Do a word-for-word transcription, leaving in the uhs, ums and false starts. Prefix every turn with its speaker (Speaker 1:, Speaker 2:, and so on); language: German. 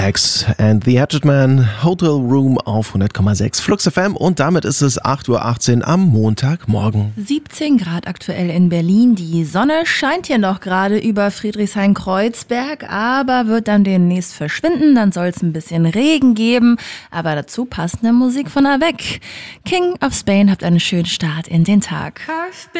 Speaker 1: X and the Hatchet Man, Hotel Room auf hundert Komma sechs Flux F M und damit ist es acht Uhr achtzehn am Montagmorgen.
Speaker 2: siebzehn Grad aktuell in Berlin. Die Sonne scheint hier noch gerade über Friedrichshain-Kreuzberg, aber wird dann demnächst verschwinden. Dann soll es ein bisschen Regen geben, aber dazu passende Musik von Avec. King of Spain, habt einen schönen Start in den Tag.